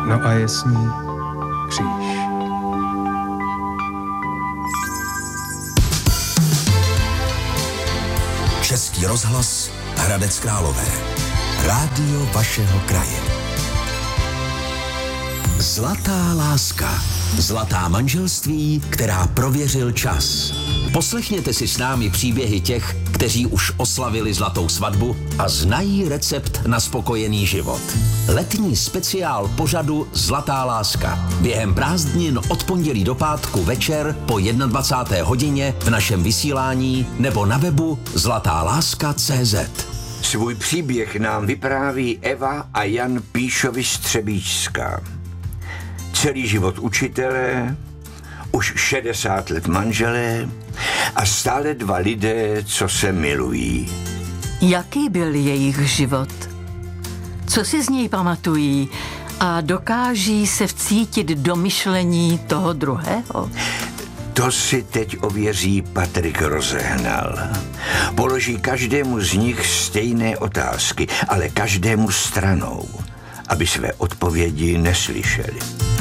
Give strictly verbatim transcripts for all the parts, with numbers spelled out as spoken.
no a je s ní kříž. Český rozhlas, Hradec Králové. Rádio vašeho kraje. Zlatá láska. Zlatá manželství, která prověřil čas. Poslechněte si s námi příběhy těch, kteří už oslavili zlatou svatbu a znají recept na spokojený život. Letní speciál pořadu Zlatá láska. Během prázdnin od pondělí do pátku večer po dvacáté první hodině v našem vysílání nebo na webu zlatá láska tečka cé zet. Svůj příběh nám vypráví Eva a Jan Píšovi z Třebíčska. Celý život učitelé, už šedesát let manželé a stále dva lidé, co se milují. Jaký byl jejich život? Co si z něj pamatují a dokáží se vcítit do myšlení toho druhého? To si teď ověří Patrik Rozehnal. Položí každému z nich stejné otázky, ale každému stranou, aby své odpovědi neslyšeli.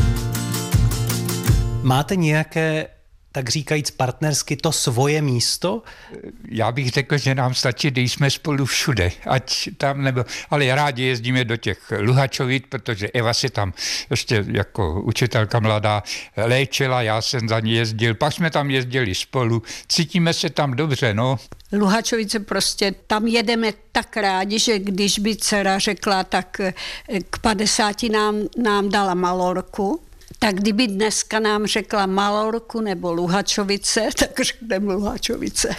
Máte nějaké, tak říkajíc partnersky, to svoje místo? Já bych řekl, že nám stačí, když jsme spolu všude, ať tam nebo, ale rádi jezdíme do těch Luhačovic, protože Eva si tam ještě jako učitelka mladá léčila, já jsem za ní jezdil, pak jsme tam jezdili spolu, cítíme se tam dobře, no. Luhačovice prostě, tam jedeme tak rádi, že když by dcera řekla, tak k padesáti nám, nám dala Malorku, tak kdyby dneska nám řekla Malorku nebo Luhačovice, tak řekneme Luhačovice.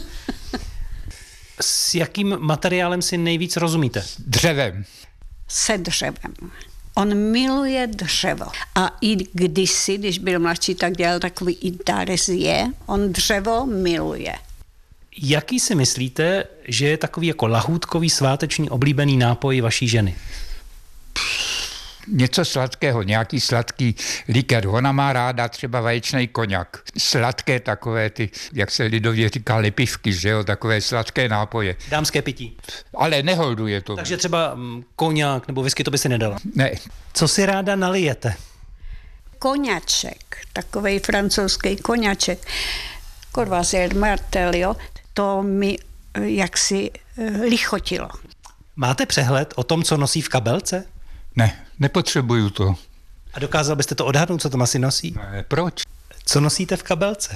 S jakým materiálem si nejvíc rozumíte? Dřevem. Se dřevem. On miluje dřevo. A i kdysi, když byl mladší, tak dělal takový intarzie. On dřevo miluje. Jaký si myslíte, že je takový jako lahůdkový sváteční oblíbený nápoj vaší ženy? Něco sladkého, nějaký sladký likér. Ona má ráda třeba vaječný koňak. Sladké takové ty, jak se lidově říká, lepivky, že jo, takové sladké nápoje. Dámské pití. Ale neholduje to. Takže třeba mm, koňak nebo whisky to by si nedala. Ne. Co si ráda nalijete? Koňaček, takovej francouzský koňaček. Courvoisier Martel, jo, to mi jaksi lichotilo. Máte přehled o tom, co nosí v kabelce? Ne, nepotřebuju to. A dokázal byste to odhadnout, co tam asi nosí? Ne, proč? Co nosíte v kabelce?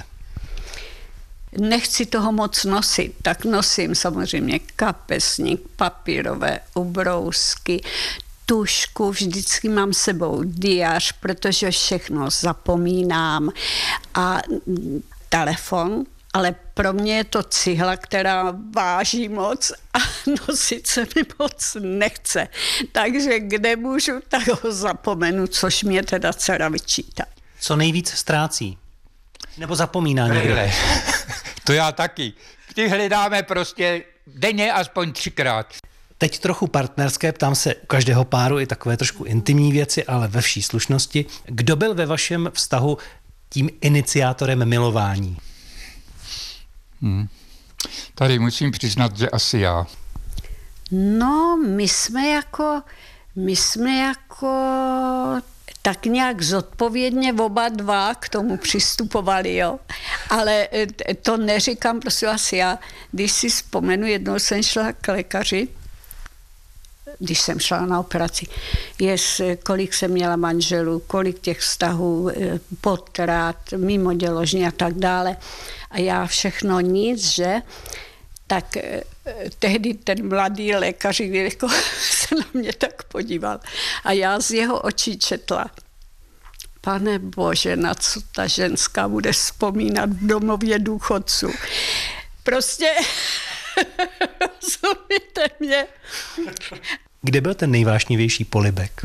Nechci toho moc nosit, tak nosím samozřejmě kapesník, papírové ubrousky, tušku, vždycky mám s sebou diář, protože všechno zapomínám a telefon, ale pro mě je to cihla, která váží moc a nosit se mi moc nechce. Takže kde můžu, tak ho zapomenu, což mě teda dcera vyčítá. Co nejvíc ztrácí? Nebo zapomíná někdo? To já taky. Ty hledáme prostě denně aspoň třikrát. Teď trochu partnerské, ptám se u každého páru i takové trošku intimní věci, ale ve vší slušnosti. Kdo byl ve vašem vztahu tím iniciátorem milování? Hmm. Tady musím přiznat, že asi já. No, my jsme jako, my jsme jako tak nějak zodpovědně oba dva k tomu přistupovali, jo. Ale to neříkám, prosím vás, já, když si vzpomenu, jednou jsem šla k lékaři, když jsem šla na operaci, jest, kolik jsem měla manželů, kolik těch vztahů, potrat, mimoděložní a tak dále. A já všechno nic, že? Tak tehdy ten mladý lékař, když jako se na mě tak podíval a já z jeho očí četla: Pane Bože, na co ta ženská bude vzpomínat v domově důchodců. Prostě rozumíte mě. Kde byl ten nejvášnivější polibek?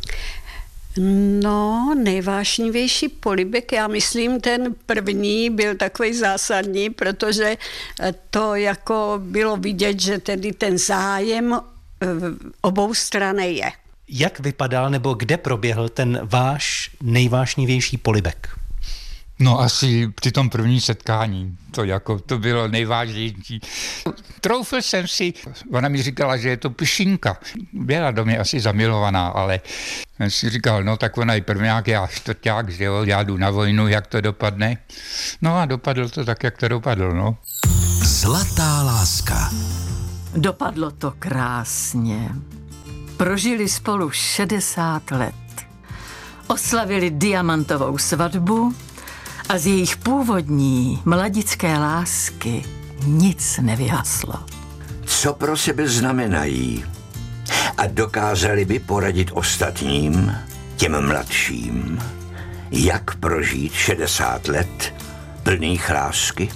No, nejvášnivější polibek, já myslím, ten první byl takový zásadní, protože to jako bylo vidět, že tedy ten zájem obou strany je. Jak vypadal nebo kde proběhl ten váš nejvášnivější polibek? No asi při tom prvním setkání, to jako, to bylo nejvážnější. Troufl jsem si, ona mi říkala, že je to pyšinka. Byla do mě asi zamilovaná, ale jsem si říkal, no tak ona je prvňák, já čtvrťák, že jo, já jdu na vojnu, jak to dopadne. No a dopadlo to tak, jak to dopadlo, no. Zlatá láska. Dopadlo to krásně. Prožili spolu šedesát let. Oslavili diamantovou svatbu a z jejich původní mladické lásky nic nevyhaslo. Co pro sebe znamenají a dokázali by poradit ostatním, těm mladším, jak prožít šedesát let plných lásky?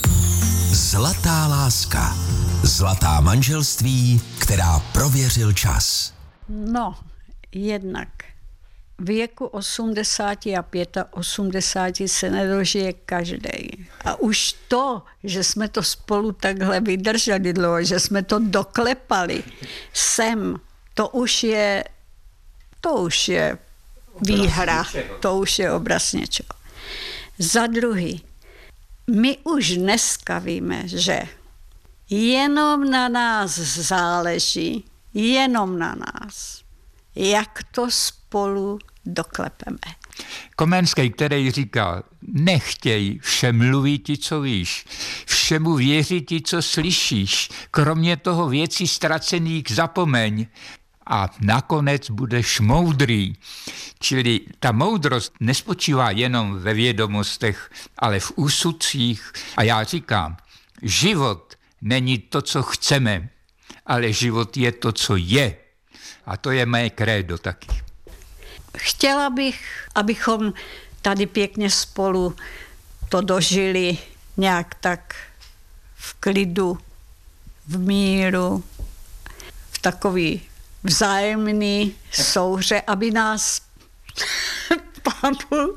Zlatá láska. Zlatá manželství, která prověřil čas. No, jednak věku osmdesáti a osmdesáti pěti se nedožije každý. A už to, že jsme to spolu takhle vydrželi dlouho, že jsme to doklepali sem, to už je, to už je výhra, to už je obraz něčeho. Za druhý, my už dneska víme, že jenom na nás záleží, jenom na nás, jak to spolu doklepeme. Komenský, který říká, nechtěj všem mluví ti, co víš, všemu věří ti, co slyšíš, kromě toho věcí ztracených zapomeň a nakonec budeš moudrý. Čili ta moudrost nespočívá jenom ve vědomostech, ale v úsudcích. A já říkám, život není to, co chceme, ale život je to, co je. A to je mé krédo taky. Chtěla bych, abychom tady pěkně spolu to dožili nějak tak v klidu, v míru, v takový vzájemný souhře, aby nás Pán Bůh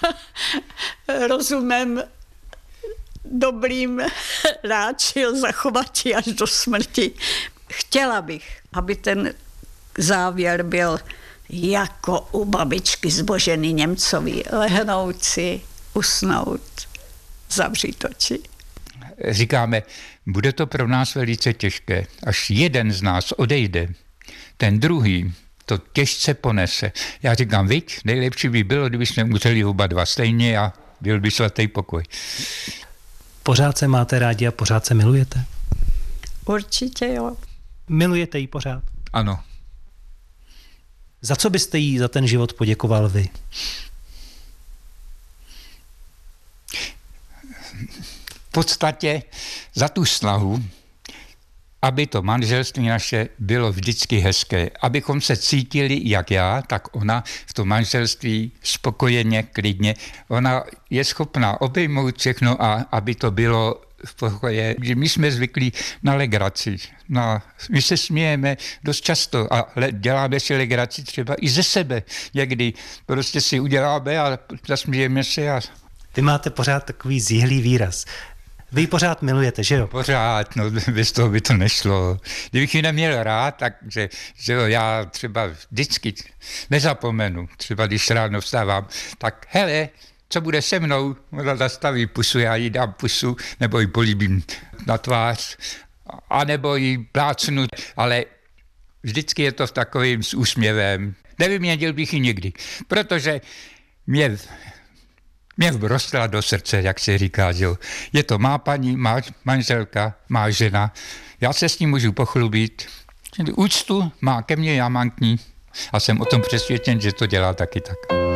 rozumem dobrým ráčil zachovat až do smrti. Chtěla bych, aby ten závěr byl jako u babičky zbožený Němcovi. Lehnout si, usnout, zavřít oči. Říkáme, bude to pro nás velice těžké. Až jeden z nás odejde, ten druhý to těžce ponese. Já říkám, viď, nejlepší by bylo, kdyby jsme umřeli oba dva stejně a byl by svatý pokoj. Pořád se máte rádi a pořád se milujete? Určitě jo. Milujete ji pořád? Ano. Za co byste jí za ten život poděkoval vy? V podstatě za tu snahu, aby to manželství naše bylo vždycky hezké. Abychom se cítili, jak já, tak ona v tom manželství spokojeně, klidně. Ona je schopná obejmout všechno a aby to bylo v pokoje. My jsme zvyklí na legraci. Na, my se smějeme dost často a le, děláme si legraci třeba i ze sebe. Někdy prostě si uděláme a zasmějeme se. A... Vy máte pořád takový zjihlý výraz. Vy ji pořád milujete, že jo? Pořád, no bez toho by to nešlo. Kdybych ji neměl rád, tak že, že jo, já třeba vždycky nezapomenu, třeba když ráno vstávám, tak hele, co bude se mnou? Ona zastaví pusu, já jí dám pusu, nebo ji políbím na tvář, anebo ji plácnu, ale vždycky je to v takovým s úsměvem. Nevyměnil bych ji nikdy, protože mě... Mě vrostla do srdce, jak se říká, že jo. Je to má paní, má manželka, má žena. Já se s ní můžu pochlubit. Úctu má ke mně, já mám k ní. A jsem o tom přesvědčen, že to dělá taky tak.